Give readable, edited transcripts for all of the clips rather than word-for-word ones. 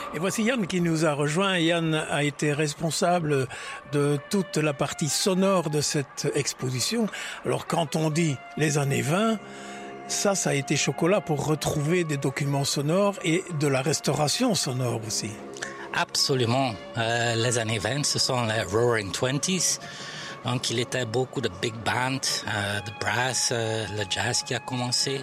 Et voici Yann qui nous a rejoint. Yann a été responsable de toute la partie sonore de cette exposition. Alors quand on dit les années 20, ça a été chocolat pour retrouver des documents sonores et de la restauration sonore aussi. Absolument. Les années 20, ce sont les Roaring Twenties. Donc, il y était beaucoup de big bands, de brass, le jazz qui a commencé.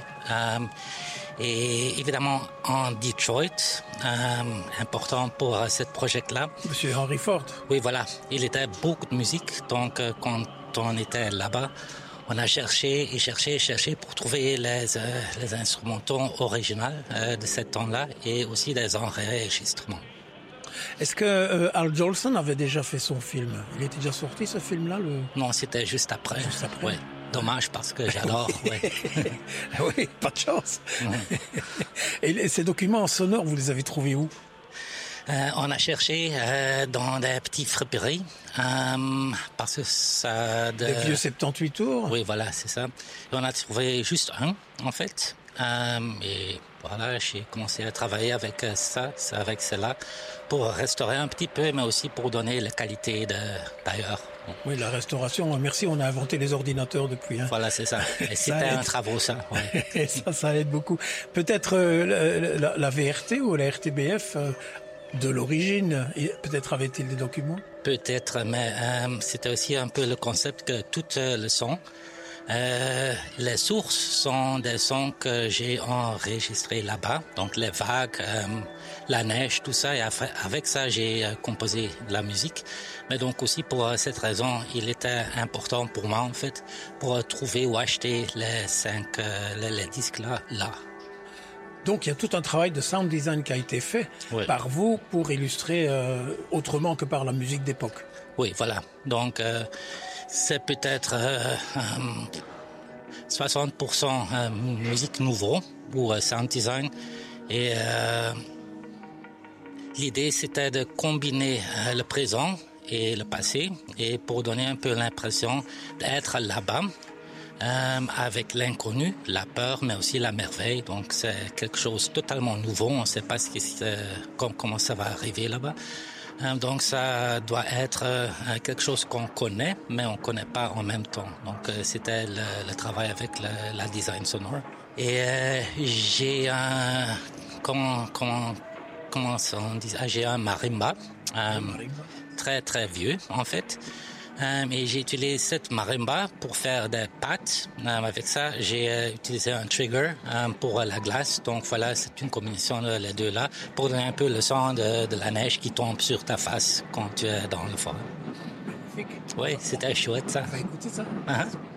Et évidemment, en Detroit, important pour ce projet-là. Monsieur Henry Ford. Oui, voilà. Il était beaucoup de musique. Donc, quand on était là-bas, on a cherché pour trouver les instrumentaux originaux de ce temps-là et aussi des enregistrements. Est-ce que Al Jolson avait déjà fait son film? Il était déjà sorti ce film-là? Non, c'était juste après. Juste après. Ouais. Dommage parce que j'adore. Ouais. Oui, pas de chance. Et ces documents sonores, vous les avez trouvés où? On a cherché dans des petits friperies parce que ça... Des vieux 78 tours? Oui, voilà, c'est ça. Et on a trouvé juste un, en fait. Et voilà, j'ai commencé à travailler avec cela, pour restaurer un petit peu, mais aussi pour donner la qualité d'ailleurs. Oui, la restauration, merci, on a inventé les ordinateurs depuis. Hein. Voilà, c'est ça. Et c'était un travaux, ça. Ouais. Et ça aide beaucoup. Peut-être la VRT ou la RTBF, de l'origine, peut-être avait-il des documents? Peut-être, mais c'était aussi un peu le concept que tout le son, les sources sont des sons que j'ai enregistrés là-bas, donc les vagues, la neige, tout ça, et avec ça j'ai composé de la musique. Mais donc aussi pour cette raison, il était important pour moi en fait, pour trouver ou acheter les disques là. Donc il y a tout un travail de sound design qui a été fait par vous pour illustrer autrement que par la musique d'époque. Oui, voilà. Donc c'est peut-être 60% musique nouveau ou sound design. Et l'idée, c'était de combiner le présent et le passé et pour donner un peu l'impression d'être là-bas avec l'inconnu, la peur, mais aussi la merveille. Donc c'est quelque chose de totalement nouveau. On ne sait pas comment ça va arriver là-bas. Donc ça doit être quelque chose qu'on connaît, mais on ne connaît pas en même temps. Donc c'était le travail avec la design sonore. Et j'ai j'ai un marimba, très très vieux en fait. Et j'ai utilisé cette marimba pour faire des pattes. Avec ça, j'ai utilisé un trigger pour la glace. Donc voilà, c'est une combinaison de les deux là pour donner un peu le son de la neige qui tombe sur ta face quand tu es dans le fort. Magnifique. Oui, c'était chouette ça. On va écouter ça. Uh-huh.